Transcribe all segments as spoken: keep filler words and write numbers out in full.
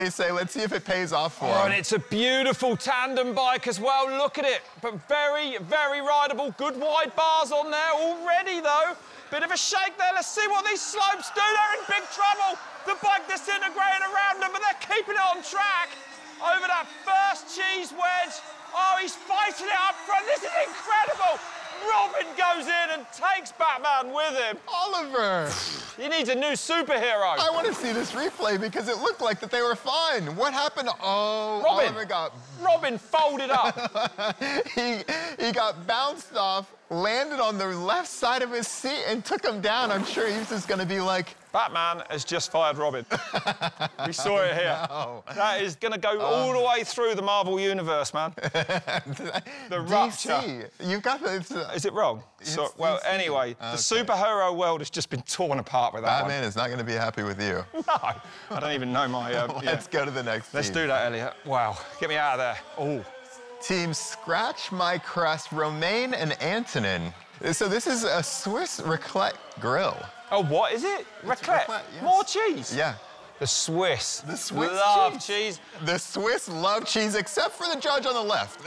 They say, let's see if it pays off for Oh, him. and it's a beautiful tandem bike as well. Look at it. But very, very rideable. Good wide bars on there already, though. Bit of a shake there. Let's see what these slopes do. They're in big trouble. The bike disintegrating around them, but they're keeping it on track. Over that first cheese wedge. Oh, he's fighting it up front. This is incredible. Robin goes in and takes Batman with him. Oliver! He needs a new superhero. I want to see this replay because it looked like that they were fine. What happened? Oh, Robin. Oliver got... Robin folded up. he, he got bounced off, landed on the left side of his seat and took him down. I'm sure he was just going to be like... Batman has just fired Robin. We saw it here. No. That is going to go all Um. the way through the Marvel Universe, man. The rupture. D C, you've got the... Is it wrong? So, It's well, D C. anyway, Okay. the superhero world has just been torn apart with that Batman is not going to be happy with you. one. No, I don't even know my... Uh, Let's yeah. go to the next Let's team. do that, Elliot. Wow, get me out of there. Oh. Team Scratch My Crust, Romain and Antonin. So this is a Swiss raclette grill. Oh, what is it? Raclette? raclette, yes. More cheese? Yeah. The Swiss. The Swiss love cheese. cheese. The Swiss love cheese, except for the judge on the left.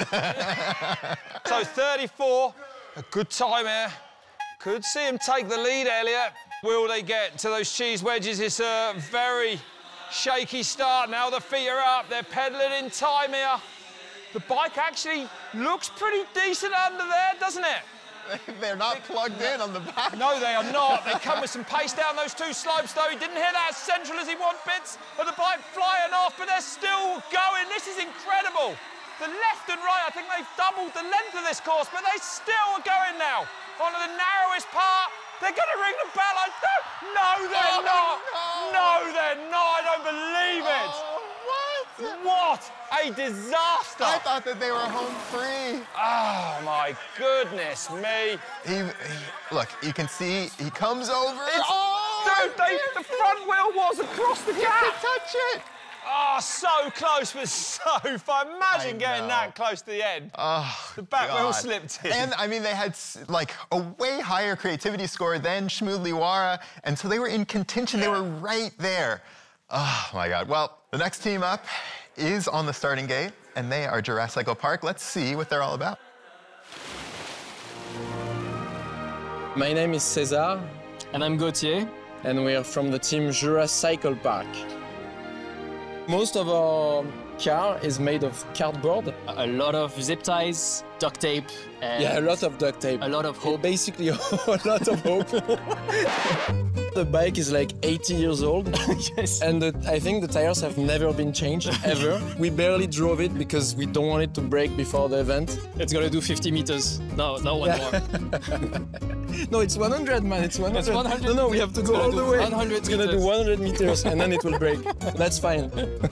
So thirty-four, a good time here. Could see him take the lead, Elliot. Will they get to those cheese wedges? It's a very shaky start. Now the feet are up. They're pedaling in time here. The bike actually looks pretty decent under there, doesn't it? They're not plugged in on the back. No, they are not. They come with some pace down those two slopes, though. He didn't hit that as central as he wanted. Bits of the bike flying off, but they're still going. This is incredible. The left and right, I think they've doubled the length of this course, but they still are going now. Onto the narrowest part. They're going to ring the bell. I don't... No, they're Oh, not. no. No, they're not. I don't believe it. Oh, what? What a disaster. I thought that they were home free. Oh, my goodness me. He, he, look, you can see he comes over. It's, oh, dude, they, the front wheel was across the you gap. can touch it. Oh, so close, but so far. Imagine I getting know. that close to the end. Oh, The back wheel God. slipped in. And, I mean, they had, s- like, a way higher creativity score than Shmood Liwara, and so they were in contention. They were right there. Oh, my God. Well, the next team up is on the starting gate, and they are Jurassic Park. Let's see what they're all about. My name is César, And I'm Gauthier. and we are from the team Juracycle Park. Most of our car is made of cardboard. A lot of zip ties, duct tape, and Yeah, a lot of duct tape. a lot of hope. Basically, a lot of hope. The bike is like eighty years old, Yes. and the, I think the tires have never been changed, ever. We barely drove it because we don't want it to break before the event. It's gonna do fifty meters. No, no one more. No, it's one hundred, man, it's one hundred. It's one hundred. No, no, we have to It's go gonna all do the way. one hundred It's gonna do meters. one hundred meters, and then it will break. That's fine.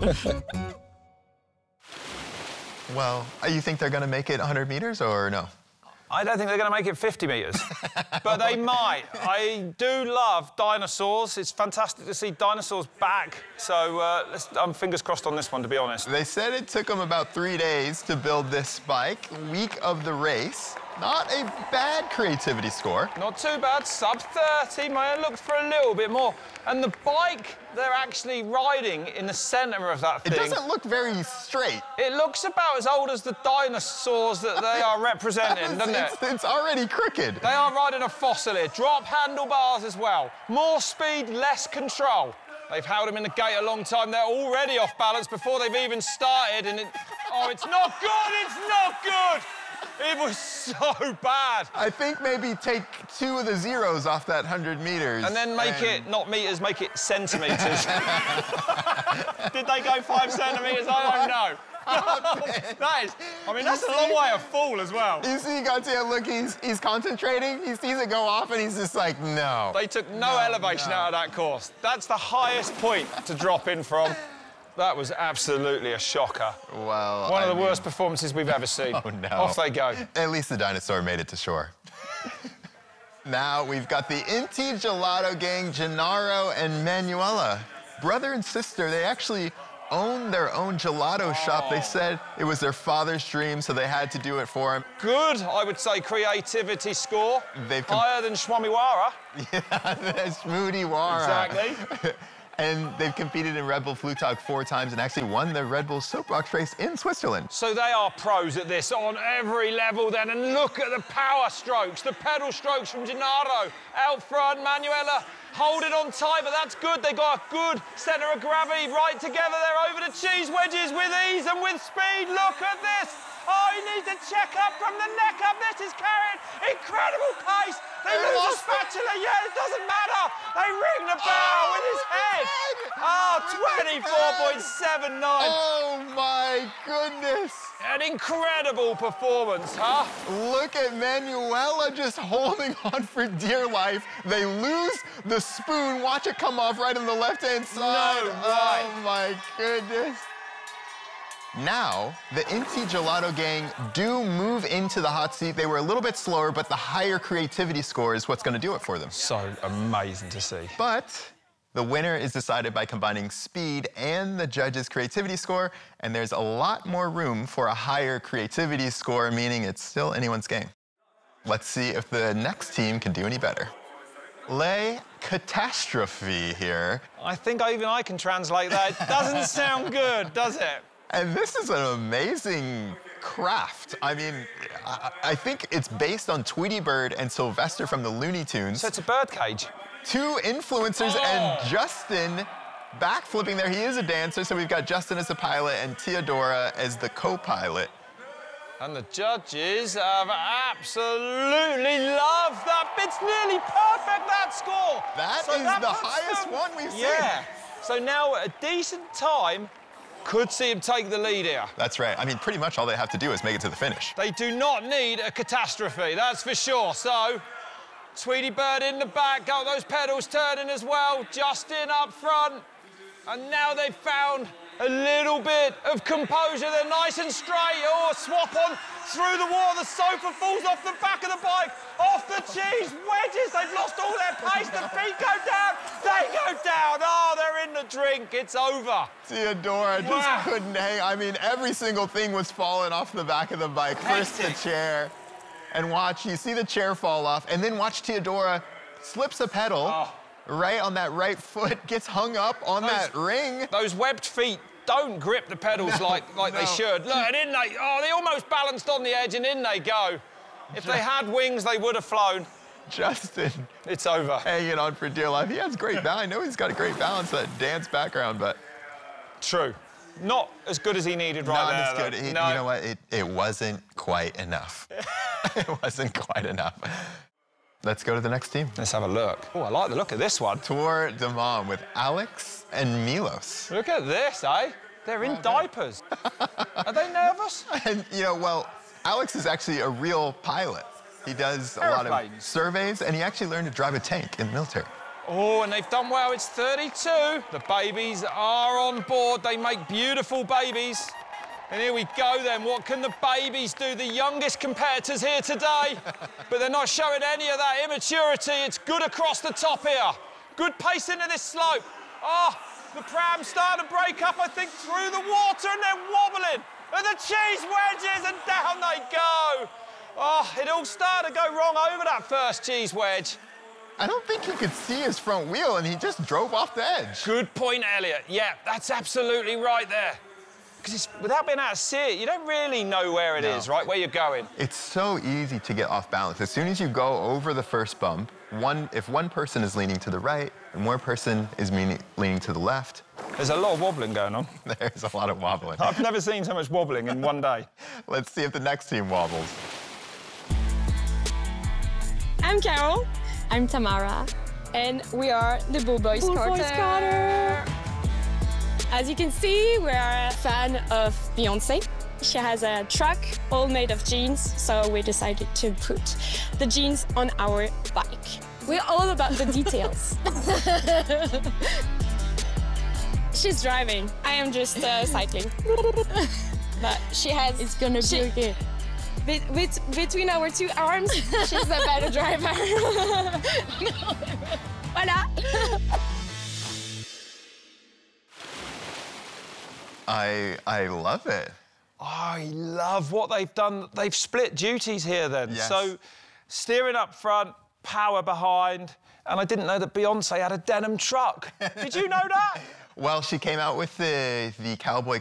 Well, uh, you think they're going to make it one hundred meters or no? I don't think they're going to make it fifty metres, but they might. I do love dinosaurs. It's fantastic to see dinosaurs back. So uh, let's, I'm fingers crossed on this one, to be honest. They said it took them about three days to build this bike, week of the race. Not a bad creativity score. Not too bad, sub thirty. May have looked for a little bit more. And the bike they're actually riding in the centre of that It thing. doesn't look very straight. It looks about as old as the dinosaurs that they are representing, doesn't it? It's, it's already crooked. They are riding a fossil here. Drop handlebars as well. More speed, less control. They've held him in the gate a long time. They're already off balance before they've even started. And it, oh, it's not good. It's not good. It was so bad. I think maybe take two of the zeros off that one hundred meters. And then make it, not meters, make it centimetres. Did they go five centimetres? I don't know. That is, I mean, that's a long way of fall as well. You see Gauthier, look, he's, he's concentrating. He sees it go off, and he's just like, no. They took no, elevation no. out of that course. That's the highest point to drop in from. That was absolutely a shocker. Well, One of I the mean, worst performances we've ever seen. Oh, no. Off they go. At least the dinosaur made it to shore. Now we've got the Inti Gelato gang, Gennaro and Manuela. Brother and sister, they actually own their own gelato shop. They said it was their father's dream, so they had to do it for him. Good, I would say, creativity score. They've com- Higher than Swamiwara. Yeah, that's Moody Wara. Exactly. And they've competed in Red Bull Flugtag four times and actually won the Red Bull Soapbox race in Switzerland. So they are pros at this on every level then. And look at the power strokes, the pedal strokes from Gennaro. Out front, Manuela hold it on tight, but that's good. They got a good centre of gravity right together there over the cheese wedges with ease and with speed. Look at this. Oh, he needs to check up from the neck up. This is carrying incredible pace. They lose a spatula. Yeah, it doesn't matter. They ring the bell Oh, with his head. head. Oh, twenty-four point seven nine. Oh my goodness. An incredible performance, huh? Look at Manuela just holding on for dear life. They lose the spoon. Watch it come off right on the left-hand side. No way. Oh my goodness. Now, the Inti Gelato gang do move into the hot seat. They were a little bit slower, but the higher creativity score is what's going to do it for them. So amazing to see. But the winner is decided by combining speed and the judges' creativity score, and there's a lot more room for a higher creativity score, meaning it's still anyone's game. Let's see if the next team can do any better. Le Catastrophe here. I think even I can translate that. It doesn't sound good, does it? And this is an amazing craft. I mean, I, I think it's based on Tweety Bird and Sylvester from the Looney Tunes. So it's a birdcage. Two influencers Oh. and Justin backflipping there. He is a dancer, so we've got Justin as the pilot and Theodora as the co-pilot. And the judges have absolutely loved that. It's nearly perfect, that score. That So is that the puts highest them- one we've seen. Yeah. So now a decent time could see him take the lead here. That's right. I mean, pretty much all they have to do is make it to the finish. They do not need a catastrophe, that's for sure. So, Tweety Bird in the back, got those pedals turning as well. Justin up front. And now they've found a little bit of composure. They're nice and straight. Oh, a swap on through the wall. The sofa falls off the back of the bike, off the cheese wedges. They've lost all their pace. The feet go down. They go down. Oh, they're in the drink. It's over. Theodora just Wow. couldn't hang. I mean, every single thing was falling off the back of the bike. First the Hectic. chair, and watch, you see the chair fall off, and then watch Theodora slips a pedal Oh. right on that right foot, gets hung up on Those- that ring. Those webbed feet don't grip the pedals No, like, like they no. should. Look, and in they, oh, they almost balanced on the edge, and in they go. If they had wings, they would have flown. Justin It's over. hanging on for dear life. He has great balance. I know he's got a great balance, that dance background, but True. Not as good as he needed right not there. as good. though. It- no. You know what? It, it wasn't quite enough. It wasn't quite enough. Let's go to the next team. Let's have a look. Oh, I like the look of this one. Tour de Mom with Alex and Milos. Look at this, eh? They're in diapers. Are they nervous? And, you know, well, Alex is actually a real pilot. He does a lot of Airplanes. surveys, and he actually learned to drive a tank in the military. Oh, and they've done well. It's thirty-two. The babies are on board. They make beautiful babies. And here we go then. What can the babies do? The youngest competitors here today. But they're not showing any of that immaturity. It's good across the top here. Good pace into this slope. Oh, the pram's starting to break up, I think, through the water, and they're wobbling. And the cheese wedges, and down they go. Oh, it all started to go wrong over that first cheese wedge. I don't think he could see his front wheel, and he just drove off the edge. Good point, Elliot. Yeah, that's absolutely right there. Because without being able to see it, you don't really know where it is, No. right, where you're going. It's so easy to get off balance. As soon as you go over the first bump, one, if one person is leaning to the right and one person is meaning, leaning to the left, There's a lot of wobbling going on. there's a lot of wobbling. I've never seen so much wobbling in one day. Let's see if the next team wobbles. I'm Carol. I'm Tamara. And we are the Bull Boys Bull Carter. Boys Carter. As you can see, we are a fan of Beyonce. She has a truck all made of jeans, so we decided to put the jeans on our bike. We're all about the details. She's driving. I am just uh, cycling. But she has... It's gonna be she- okay. Be- bet- between our two arms, she's a better driver. Voilà. I, I love it. I love what they've done. They've split duties here then. Yes. So steering up front, power behind, and I didn't know that Beyonce had a denim truck. Did you know that? Well, she came out with the, the cowboy